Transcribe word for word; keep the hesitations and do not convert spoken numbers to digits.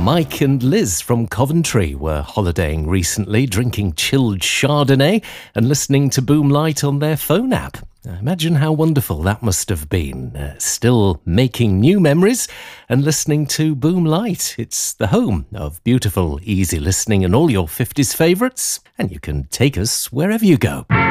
Mike and Liz from Coventry were holidaying recently, drinking chilled Chardonnay and listening to Boomlight on their phone app. Imagine how wonderful that must have been. Uh, still making new memories and listening to Boomlight. It's the home of beautiful, easy listening and all your fifties favourites. And you can take us wherever you go.